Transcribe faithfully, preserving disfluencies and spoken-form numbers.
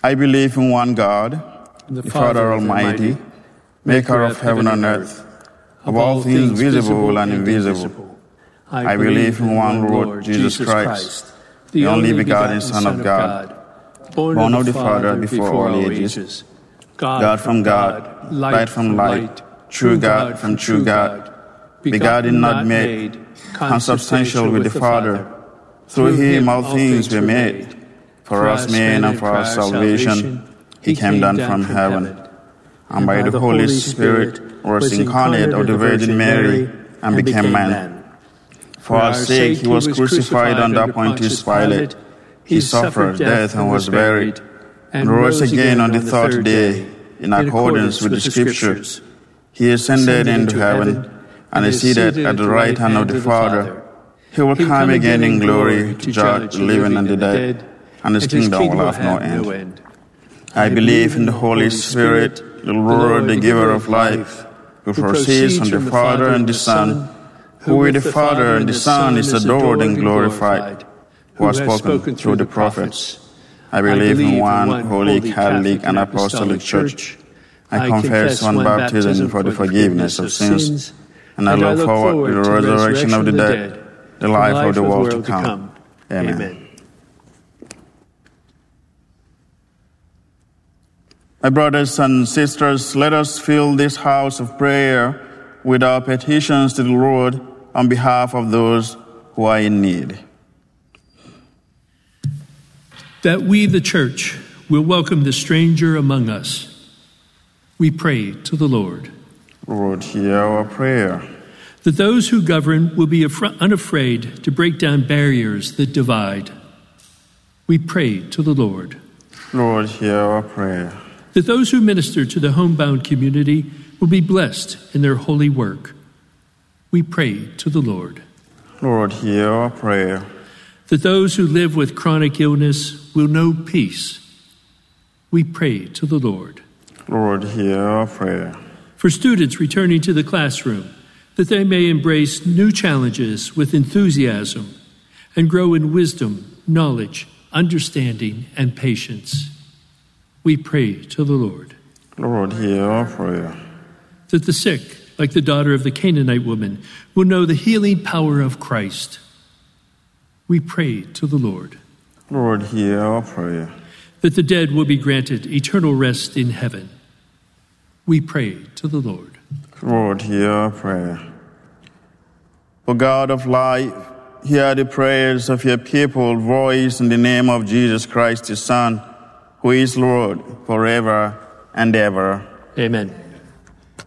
I believe in one God, the, the Father Almighty, maker of heaven and earth, of all things visible and invisible. I believe in one Lord Jesus Christ, the only begotten Son of God, born of the Father before all ages, God from God, light from light, true God from true God, begotten, not made, consubstantial with the Father. Through him all things were made. For us men and for our salvation, he came down from heaven, and by the Holy Spirit was incarnate of the Virgin Mary and became man. For our sake he was crucified under Pontius Pilate. He suffered death and was buried, and rose again on the third day, in accordance with the Scriptures. He ascended into heaven, and is seated at the right hand of the Father. He will come again in glory to judge the living and the dead, and his kingdom will have no end. I believe in the Holy Spirit, the Lord, the giver of life, who proceeds from the Father and the Son, who with the Father and the Son is adored and glorified, who has spoken through the prophets. I believe in one holy Catholic and Apostolic Church. I confess one baptism for the forgiveness of sins, and I look forward to the resurrection of the dead, the life of the world to come. Amen. My brothers and sisters, let us fill this house of prayer with our petitions to the Lord on behalf of those who are in need. That we, the Church, will welcome the stranger among us, we pray to the Lord. Lord, hear our prayer. That those who govern will be unafraid to break down barriers that divide, we pray to the Lord. Lord, hear our prayer. That those who minister to the homebound community will be blessed in their holy work, we pray to the Lord. Lord, hear our prayer. That those who live with chronic illness will know peace, we pray to the Lord. Lord, hear our prayer. For students returning to the classroom, that they may embrace new challenges with enthusiasm and grow in wisdom, knowledge, understanding, and patience, we pray to the Lord. Lord, hear our prayer. That the sick, like the daughter of the Canaanite woman, will know the healing power of Christ, we pray to the Lord. Lord, hear our prayer. That the dead will be granted eternal rest in heaven, we pray to the Lord. Lord, hear our prayer. O God of life, hear the prayers of your people voiced in the name of Jesus Christ, your Son, who is Lord forever and ever. Amen.